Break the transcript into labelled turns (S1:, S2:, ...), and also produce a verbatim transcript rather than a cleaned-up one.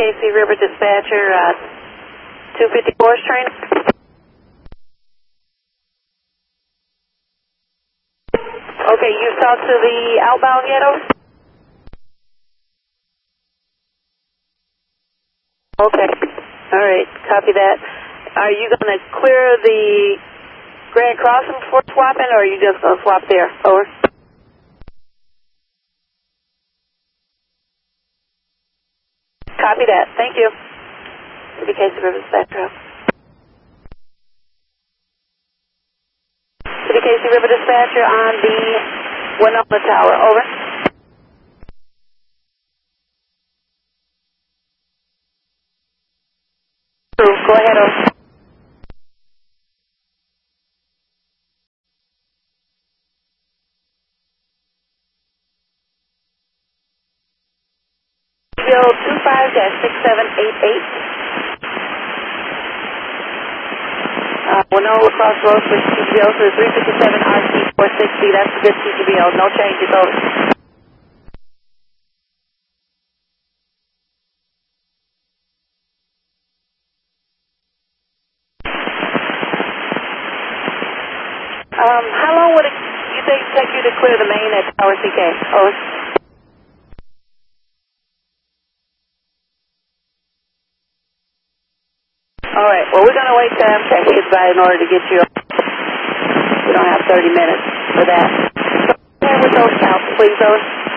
S1: K C River Dispatcher, uh, two fifty-fourth train. Okay, you've talked to the outbound yet, over? Okay, all right, copy that. Are you going to clear the Grand Crossing before swapping, or are you just going to swap there? Over. Copy that. Thank you. City K C River Dispatcher. City K C River Dispatcher on the Winona Tower. Over. Go ahead, over. Bill two five dash six seven eight eight. Uh, Winona Crossroads for T G O, so three fifty-seven R T four sixty. That's a good T G B O. No changes, over. Um, how long would it, you think, take you to clear the main at Tower C K? Over. All right, well, we're going to wait till M T A C gets by in order to get you. We don't have thirty minutes for that. So, with those counts, please, over.